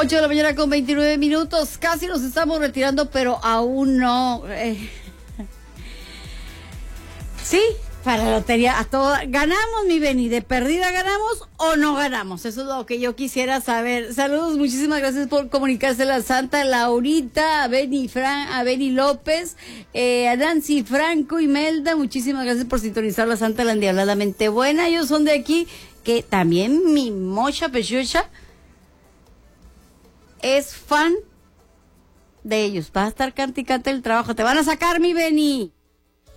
8 de la mañana con 29 minutos. Casi nos estamos retirando, pero aún no. Sí, para la lotería, a todo. ¿Ganamos, mi Beni? ¿De perdida ganamos o no ganamos? Eso es lo que yo quisiera saber. Saludos, muchísimas gracias por comunicarse a la Santa Laurita, a Beni López, a Nancy Franco y Melda. Muchísimas gracias por sintonizar la Santa, la endiabladamente buena. Ellos son de aquí, que también mi mocha pechucha es fan de ellos. Va a estar cante y cante el trabajo. Te van a sacar, mi Beni.